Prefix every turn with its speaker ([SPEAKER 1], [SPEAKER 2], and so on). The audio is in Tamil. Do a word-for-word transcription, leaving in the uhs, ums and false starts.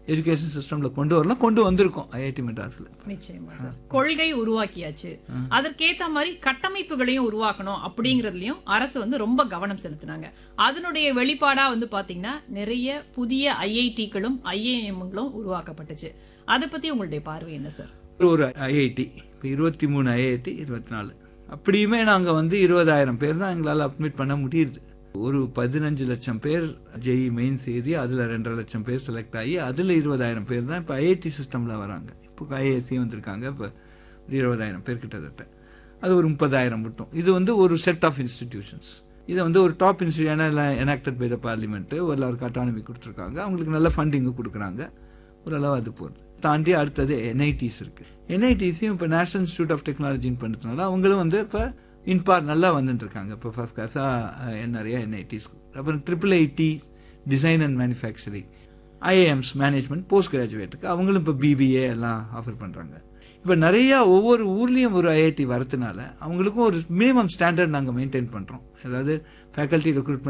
[SPEAKER 1] எஜுகேஷன் சிஸ்டம்ல கொண்டு வரலாம், கொண்டு வந்திருக்கோம் ஐஐடி மெட்ராஸ்ல.
[SPEAKER 2] நிச்சயமா சார். கொள்கை உருவாக்கியாச்சு, அதற்கேத்த மாதிரி கட்டமைப்புகளையும் உருவாக்கணும் அப்படிங்கறதுலயும் அரசு வந்து ரொம்ப கவனம் செலுத்தினாங்க. அதனுடைய வெளிப்பாடா வந்து பாத்தீங்கன்னா நிறைய புதிய ஐஐடிகளும் ஐஏஎம்களும் உருவாக்கப்பட்டுச்சு. அதை பத்தி உங்களுடைய பார்வை என்ன சார்?
[SPEAKER 1] ஒரு ஐஐடி இப்போ இருபத்தி மூணு ஐஐடி இருபத்தி நாலு அப்படியுமே நாங்கள் வந்து இருபதாயிரம் பேர் தான் எங்களால் அட்மிட் பண்ண முடியுது. ஒரு பதினஞ்சு லட்சம் பேர் ஜெய் மெயின்ஸ் எழுதி அதில் ரெண்டரை லட்சம் பேர் செலக்ட் ஆகி அதில் இருபதாயிரம் பேர் தான் இப்போ ஐஐடி சிஸ்டமில் வராங்க. இப்போ ஐஏஎஸ்சி வந்திருக்காங்க, இப்போ ஒரு இருபதாயிரம் பேர் கிட்டத்தட்ட. அது ஒரு முப்பதாயிரம் மட்டும். இது வந்து ஒரு செட் ஆஃப் இன்ஸ்டிடியூஷன்ஸ். இதை வந்து ஒரு top institution enacted by the parliament எல்லாருக்கும் அட்டானமி கொடுத்துருக்காங்க, அவங்களுக்கு நல்ல ஃபண்டிங்கு கொடுக்குறாங்க, ஓரளவு அது போகுது. தாண்டி அடுத்தது என்ஐடிஸ் இருக்கு. என்ஐடிஸையும் இப்போ நேஷனல் இன்ஸ்டியூட் ஆஃப் டெக்னாலஜின்னு பண்ணுறதுனால அவங்களும் வந்து இப்போ இன்பார் நல்லா வந்துட்டு இருக்காங்க. இப்போ ஃபர்ஸ்ட் கிளாஸாக நிறைய என்ஐடிஸ், அப்புறம் triple ID design and manufacturing, ஐஏஎம்ஸ் management post கிராஜுவேட்டுக்கு அவங்களும் இப்போ பிபிஏ எல்லாம் ஆஃபர் பண்ணுறாங்க. இப்போ நிறையா ஒவ்வொரு ஊர்லேயும் ஒரு ஐஐடி வரதுனால அவங்களுக்கும் ஒரு மினிமம் ஸ்டாண்டர்ட் நாங்கள் மெயின்டைன் பண்ணுறோம். அதாவது ஃபேக்கல்ட்டி ரெக்ரூட்மெண்ட்